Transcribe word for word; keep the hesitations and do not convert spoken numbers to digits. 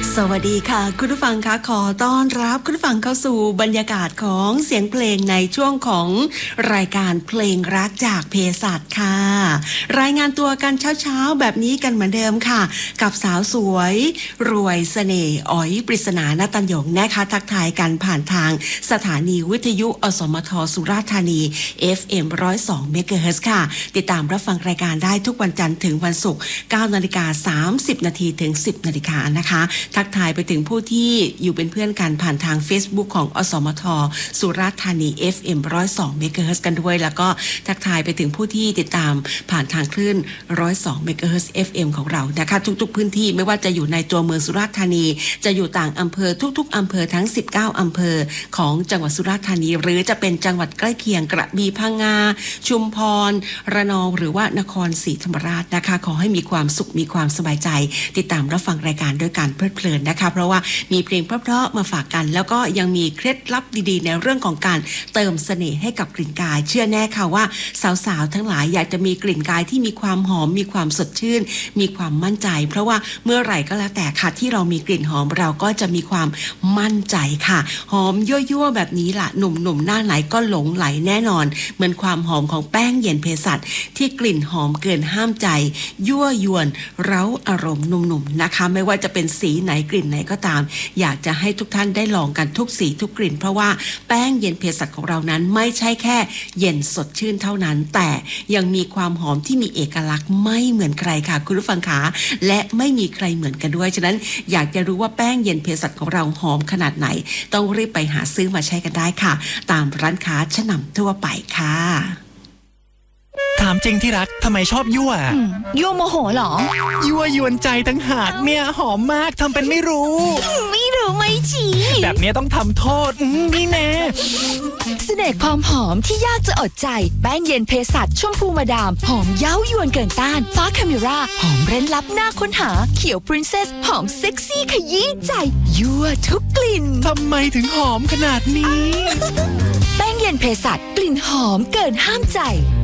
สวัสดีค่ะคุณผู้ฟังคะขอต้อนรับคุณผู้ฟังเข้าสู่บรรยากาศของเสียงเพลงในช่วงของรายการเพลงรักจากเภสัชค่ะรายงานตัวกันเช้าๆแบบนี้กันเหมือนเดิมค่ะกับสาวสวยรวยเสน่ห์อ๋อยปริศนาณตัญญงนะคะทักทายกันผ่านทางสถานีวิทยุอสมทสุราษฎร์ธานี เอฟ เอ็ม หนึ่งร้อยสอง เมกะเฮิรตซ์ค่ะติดตามรับฟังรายการได้ทุกวันจันทร์ถึงวันศุกร์ เก้านาฬิกาสามสิบนาทีถึงสิบนาฬิกานะคะทักทายไปถึงผู้ที่อยู่เป็นเพื่อนกันผ่านทาง Facebook ของอสมทสุราษฎร์ธานี เอฟ เอ็ม หนึ่งร้อยสอง เมกะเฮิรตซ์กันด้วยแล้วก็ทักทายไปถึงผู้ที่ติดตามผ่านทางคลื่นหนึ่งร้อยสอง เมกะเฮิรตซ์ เอฟ เอ็ม ของเรานะคะทุกๆพื้นที่ไม่ว่าจะอยู่ในตัวเมืองสุราษฎร์ธานีจะอยู่ต่างอำเภอทุกๆอำเภอทั้งสิบเก้าอำเภอของจังหวัดสุราษฎร์ธานีหรือจะเป็นจังหวัดใกล้เคียงกระบี่พังงาชุมพรระนองหรือว่านครศรีธรรมราชนะคะขอให้มีความสุขมีความสบายใจติดตามรับฟังรายการด้วยการเพลิดเพลินนะคะเพราะว่ามีเพลงเพราะๆมาฝากกันแล้วก็ยังมีเคล็ดลับดีๆในเรื่องของการเติมเสน่ห์ให้กับกลิ่นกายเชื่อแน่ค่ะว่าสาวๆทั้งหลายอยากจะมีกลิ่นกายที่มีความหอมมีความสดชื่นมีความมั่นใจเพราะว่าเมื่อไหร่ก็แล้วแต่ค่ะที่เรามีกลิ่นหอมเราก็จะมีความมั่นใจค่ะหอมยั่วๆแบบนี้ล่ะหนุ่มๆหน้าไหนก็หลงไหลแน่นอนเหมือนความหอมของแป้งเย็นเภสัชที่กลิ่นหอมเกินห้ามใจยั่วยวนเร้าอารมณ์หนุ่มๆนะคะไม่ว่าจะเป็นสีไหนกลิ่นไหนก็ตามอยากจะให้ทุกท่านได้ลองกันทุกสีทุกกลิ่นเพราะว่าแป้งเย็นเภสัชของเรานั้นไม่ใช่แค่เย็นสดชื่นเท่านั้นแต่ยังมีความหอมที่มีเอกลักษณ์ไม่เหมือนใครค่ะคุณผู้ฟังขาและไม่มีใครเหมือนกันด้วยฉะนั้นอยากจะรู้ว่าแป้งเย็นเภสัชของเราหอมขนาดไหนต้องรีบไปหาซื้อมาใช้กันได้ค่ะตามร้านค้าชั้นนำทั่วไปค่ะถามจริงที่รักทำไมชอบยั่วยั่วโมโหเหรอยั่วยวนใจทั้งหากเนี่ยหอมมากทำเป็นไม่รู้ไม่รู้ไม่ชี้แบบนี้ต้องทำโทษนี่แน่เสน่ห์ความหอมที่ยากจะอดใจแป้งเย็นเภสัชชมพูมาดามหอมเย้ายวนเกินต้านฟ้าคาเมราหอมเร้นลับหน้าค้นหาเขียวปรินเซสหอมเซ็กซี่ขยี้ใจยั่วทุกกลิ่นทำไมถึงหอมขนาดนี้แป้งเย็นเภสัชกลิ่นหอมเกินห้ามใจ